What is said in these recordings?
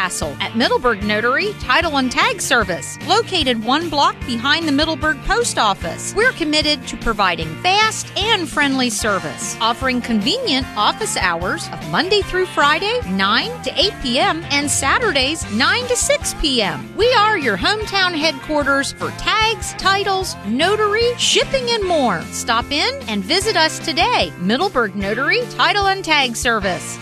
hassle at Middleburg Notary Title and Tag Service, located 1 block behind the Middleburg Post Office. We're committed to providing fast and friendly service, offering convenient office hours of Monday through Friday, 9 to 8 p.m., and Saturdays, 9 to 6 p.m. We are your hometown headquarters for tags, titles, notary, shipping, and more. Stop in and visit us today. Middleburg Notary Title and Tag Service.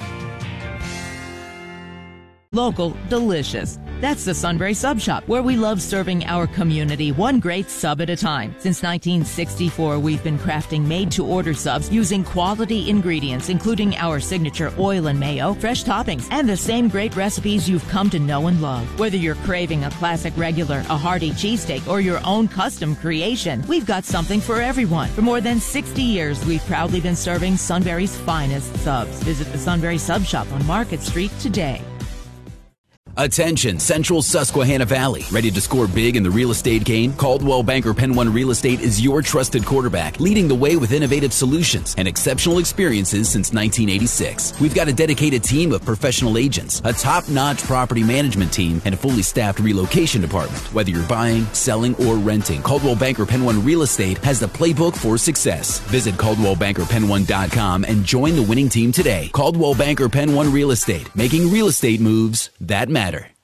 Local, delicious. That's the Sunbury Sub Shop, where we love serving our community one great sub at a time. Since 1964, we've been crafting made-to-order subs using quality ingredients, including our signature oil and mayo, fresh toppings, and the same great recipes you've come to know and love. Whether you're craving a classic regular, a hearty cheesesteak, or your own custom creation, we've got something for everyone. For more than 60 years, we've proudly been serving Sunbury's finest subs. Visit the Sunbury Sub Shop on Market Street today. Attention, Central Susquehanna Valley. Ready to score big in the real estate game? Coldwell Banker Penn One Real Estate is your trusted quarterback, leading the way with innovative solutions and exceptional experiences since 1986. We've got a dedicated team of professional agents, a top-notch property management team, and a fully staffed relocation department. Whether you're buying, selling, or renting, Coldwell Banker Penn One Real Estate has the playbook for success. Visit CaldwellBankerPenn1.com and join the winning team today. Coldwell Banker Penn One Real Estate, making real estate moves that matter.